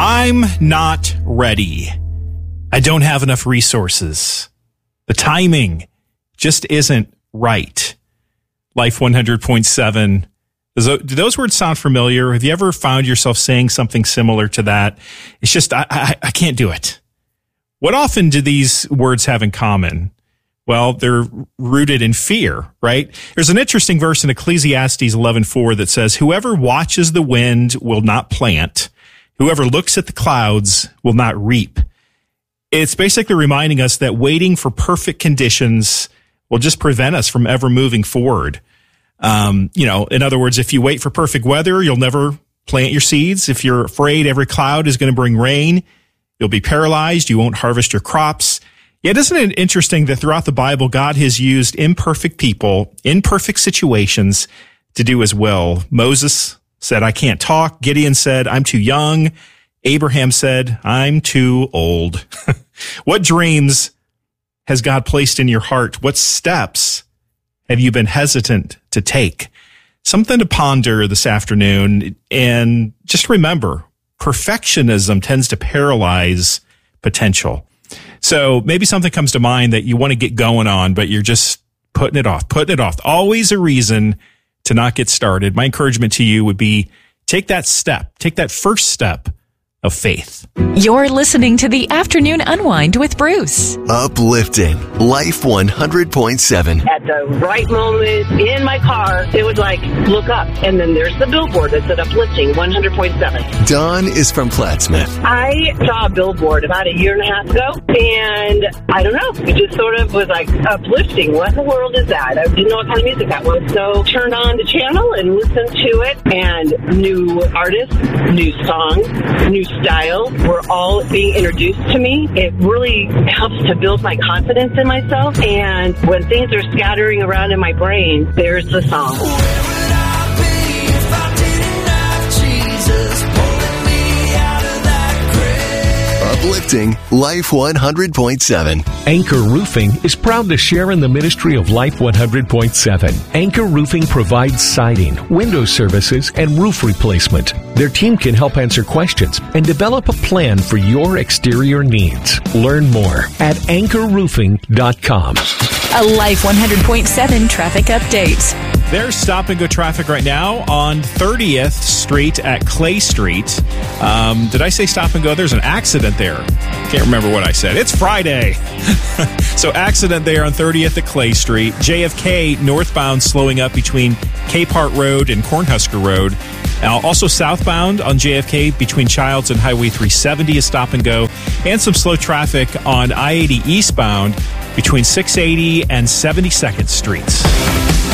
I'm not ready. I don't have enough resources. The timing just isn't right. Life 100.7. Do those words sound familiar? Have you ever found yourself saying something similar to that? It's just, I can't do it. What often do these words have in common? Well, they're rooted in fear, right? There's an interesting verse in Ecclesiastes 11:4 that says, whoever watches the wind will not plant. Whoever looks at the clouds will not reap. It's basically reminding us that waiting for perfect conditions will just prevent us from ever moving forward. In other words, if you wait for perfect weather, you'll never plant your seeds. If you're afraid every cloud is going to bring rain, you'll be paralyzed. You won't harvest your crops. Yet, isn't it interesting that throughout the Bible, God has used imperfect people, in perfect situations to do his will? Moses said, I can't talk. Gideon said, I'm too young. Abraham said, I'm too old. What dreams has God placed in your heart? What steps have you been hesitant to take? Something to ponder this afternoon. And just remember, perfectionism tends to paralyze potential. So maybe something comes to mind that you want to get going on, but you're just putting it off. Always a reason to not get started. My encouragement to you would be take that first step of faith. You're listening to the Afternoon Unwind with Bruce. Uplifting Life 100.7. At the right moment in my car, it would look up, and then there's the billboard that said Uplifting 100.7. Dawn is from Plattsmouth. I saw a billboard about a year and a half ago, and I don't know, it just sort of was uplifting. What in the world is that? I didn't know what kind of music that was. So turned on the channel and listened to it, and new artists, new songs, new style were all being introduced to me. It really helps to build my confidence in myself. And when things are scattering around in my brain, there's the song. Uplifting Life 100.7. Anchor Roofing is proud to share in the ministry of Life 100.7. Anchor Roofing provides siding, window services, and roof replacement. Their team can help answer questions and develop a plan for your exterior needs. Learn more at anchorroofing.com. A Life 100.7 traffic update. There's stop-and-go traffic right now on 30th Street at Clay Street. Did I say stop-and-go? There's an accident there. Can't remember what I said. It's Friday. So accident there on 30th at Clay Street. JFK northbound slowing up between Capehart Road and Cornhusker Road. Also southbound on JFK between Childs and Highway 370 is stop-and-go. And some slow traffic on I-80 eastbound between 680 and 72nd Streets.